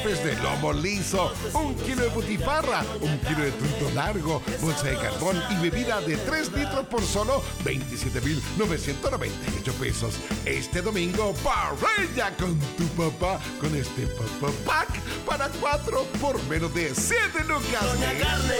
de lomo liso, 1 kilo de butifarra, 1 kilo de trunto largo, bolsa de carbón y bebida de 3 litros por solo 27,998 pesos. Este domingo, parrilla con tu papá con este Papá Pack para 4 por menos de 7 lucas. Doña Carne.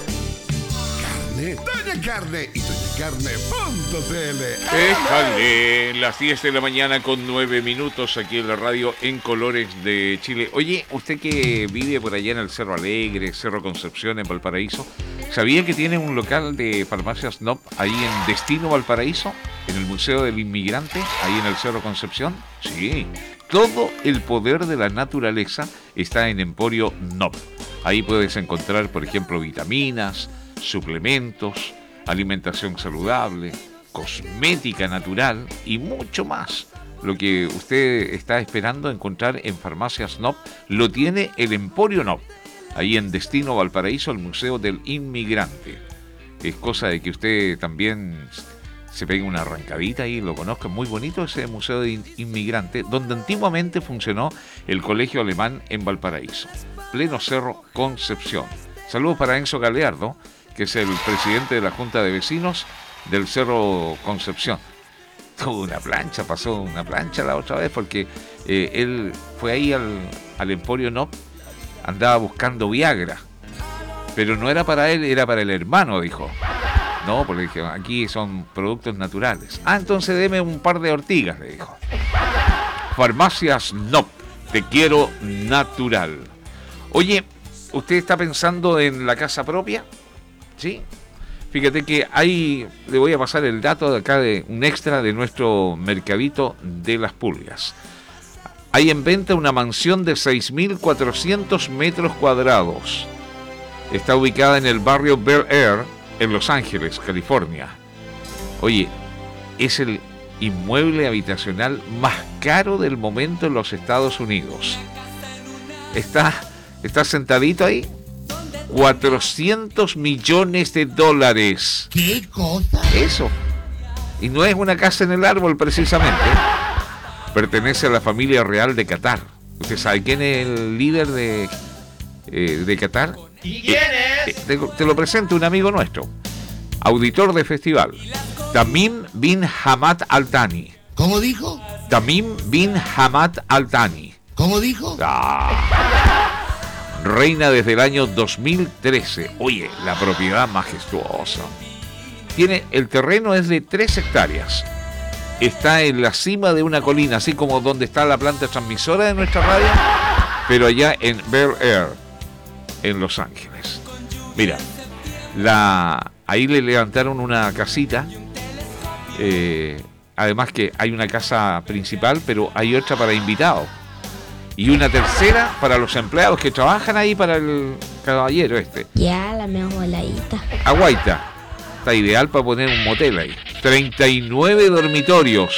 Doña Carne y doñacarne.cl. Déjale, las 10 de la mañana con 9 minutos aquí en la radio en Colores de Chile. Oye, usted que vive por allá en el Cerro Alegre, Cerro Concepción, en Valparaíso, ¿sabía que tiene un local de farmacias NOP ahí en Destino Valparaíso? En el Museo del Inmigrante, ahí en el Cerro Concepción. Sí, todo el poder de la naturaleza está en Emporio NOP. Ahí puedes encontrar, por ejemplo, vitaminas, suplementos, alimentación saludable, cosmética natural y mucho más. Lo que usted está esperando encontrar en Farmacias NOP lo tiene el Emporio NOP, ahí en Destino Valparaíso, el Museo del Inmigrante. Es cosa de que usted también se pegue una arrancadita y lo conozca. Muy bonito ese Museo de Inmigrante, donde antiguamente funcionó el Colegio Alemán en Valparaíso, pleno Cerro Concepción. Saludos para Enzo Galeardo, que es el presidente de la Junta de Vecinos del Cerro Concepción. Tuvo una plancha, pasó una plancha la otra vez, porque él fue ahí al Emporio NOP, andaba buscando Viagra, pero no era para él, era para el hermano, dijo. No, porque dije, aquí son productos naturales. Ah, entonces deme un par de ortigas, le dijo. Farmacias NOP, te quiero natural. Oye, ¿usted está pensando en la casa propia? ¿Sí? Fíjate que ahí le voy a pasar el dato de acá de un extra de nuestro mercadito de las pulgas. Hay en venta una mansión de 6.400 metros cuadrados. Está ubicada en el barrio Bel Air, en Los Ángeles, California. Oye, es el inmueble habitacional más caro del momento en los Estados Unidos. Está sentadito ahí. $400 millones. ¿Qué cosa? Eso. Y no es una casa en el árbol, precisamente. Pertenece a la familia real de Qatar. ¿Usted sabe quién es el líder de Qatar? ¿Y quién es? Te lo presento, un amigo nuestro, auditor de festival, Tamim bin Hamad Al Thani. ¿Cómo dijo? Tamim bin Hamad Al Thani. ¿Cómo dijo? Reina desde el año 2013. Oye, la propiedad majestuosa. El terreno es de 3 hectáreas. Está en la cima de una colina, así como donde está la planta transmisora de nuestra radio, pero allá en Bel Air, en Los Ángeles. Mira, ahí le levantaron una casita. Además que hay una casa principal, pero hay otra para invitados. Y una tercera para los empleados que trabajan ahí, para el caballero este. Ya, la mejor voladita. Aguaita. Está ideal para poner un motel ahí. 39 dormitorios.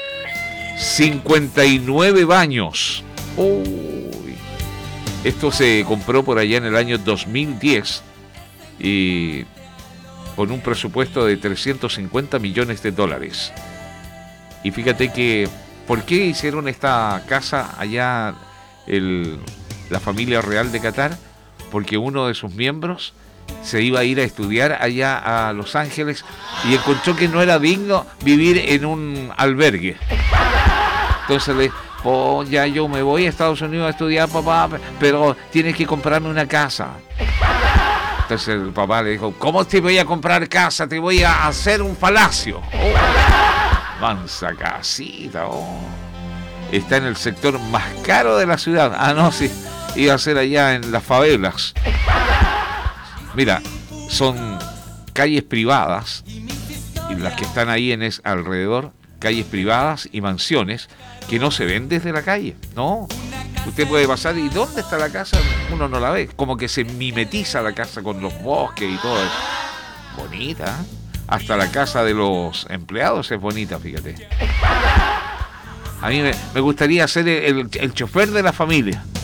59 baños. Uy. Esto se compró por allá en el año 2010. Y con un presupuesto de $350 millones. Y fíjate que, ¿por qué hicieron esta casa allá la familia real de Qatar? Porque uno de sus miembros se iba a ir a estudiar allá a Los Ángeles y encontró que no era digno vivir en un albergue. Entonces ya yo me voy a Estados Unidos a estudiar, papá, pero tienes que comprarme una casa. Entonces el papá le dijo, ¿cómo te voy a comprar casa? Te voy a hacer un palacio. Mansa casita, Está en el sector más caro de la ciudad. Ah, no, sí, iba a ser allá en las favelas. Mira, son calles privadas, y las que están ahí alrededor, calles privadas y mansiones que no se ven desde la calle, ¿no? Usted puede pasar y ¿dónde está la casa? Uno no la ve, como que se mimetiza la casa con los bosques y todo eso. Bonita, ¿eh? Hasta la casa de los empleados es bonita, fíjate. A mí me gustaría ser el chofer de la familia.